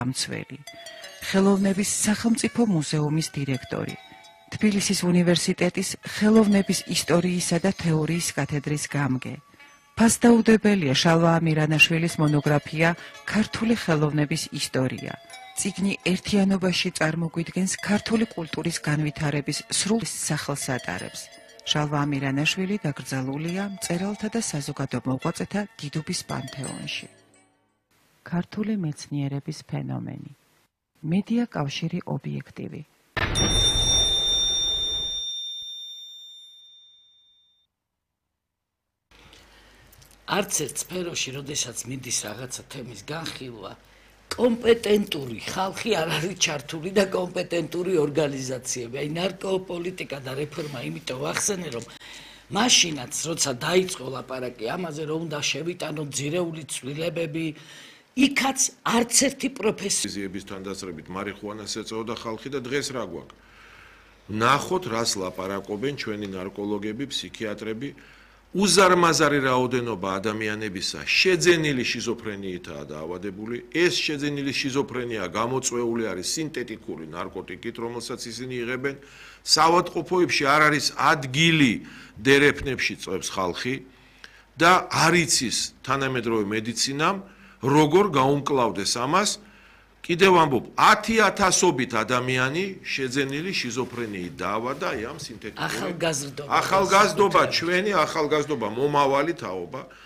მცველი, ხელოვნების სახელმწიფო მუზეუმის დირექტორი, თბილისის უნივერსიტეტის ხელოვნების ისტორიისა და თეორიის კათედრის გამგე. ფასდაუდებელია შალვა ამირანაშვილის მონოგრაფია „ქართული ხელოვნების ისტორია“. წიგნი ერთიანობაში წარმოგვიდგენს ქართული კულტურის განვითარების სრულ სახელს ატარებს. შალვა ამირანაშვილი დაკრძალულია მწერალთა და საზოგადო მოღვაწეთა დიდუბის პანთეონში. ქართული მეცნიერების ფენომენი. მედია კავშირი ობიექტივი. არც ერთ სფეროში, როდესაც მიდის რაღაცა თემის განხილვა, კომპეტენტური ხალხი არ არის ჩართული და კომპეტენტური ორგანიზაციები. აი ნარკოპოლიტიკა და რეფორმა იმიტომ ვახსენე, რომ მაშინაც, როცა დაიწყო ლაპარაკი ამაზე, რომ უნდა შევიტანოთ ძირეული ცვლილებები, იქაც არც ერთი პროფესიების თანდასწრებით მარიხუანას ეწეოდა ხალხი და დღეს რა გვაქვს? ნახოთ, რას ლაპარაკობენ ჩვენი ნარკოლოგები, ფსიქიატრები. უზარმაზარი რაოდენობა ადამიანებისა შეძენილი შიზოფრენიითაა დაავადებული. ეს შეძენილი შიზოფრენია გამოწვეული არის სინთეტიკური ნარკოტიკით, რომელსაც ისინი იღებენ. საავადმყოფოებში არ არის ადგილი დერეფნებში წვევს ხალხი და არ იცის თანამედროვე მედიცინამ როგორ გაუმკლავდეს ამას. კიდევ ამბობ, 10,000-ობით ადამიანი შეძენილი შიზოფრენიით დაავადდა ამ სინთეტიკური ახალგაზრდობა, ჩვენი ახალგაზრდობა, მომავალი თაობა.